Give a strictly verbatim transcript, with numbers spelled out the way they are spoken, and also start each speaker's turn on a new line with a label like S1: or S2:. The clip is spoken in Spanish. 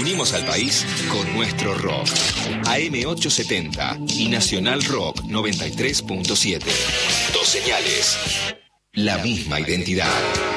S1: Unimos al país con nuestro rock. A M ochocientos setenta y Nacional Rock noventa y tres punto siete. Dos señales. La misma identidad.